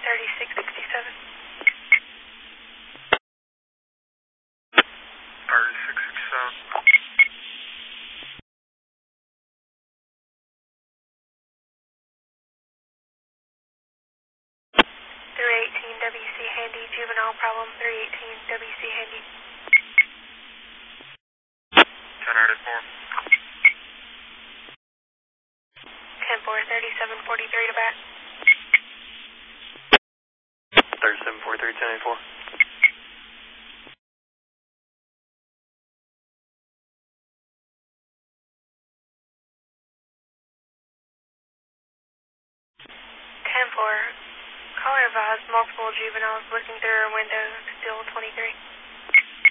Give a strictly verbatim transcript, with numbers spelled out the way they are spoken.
thirty-six sixty-seven. thirty-six sixty-seven. three eighteen W C Handy, juvenile problem, three eighteen W C Handy. ten eighty-four. ten four, thirty-seven forty-three to back. thirty-seven forty-three, ten eighty-four. ten four, caller advised multiple juveniles looking through her window, still twenty-three.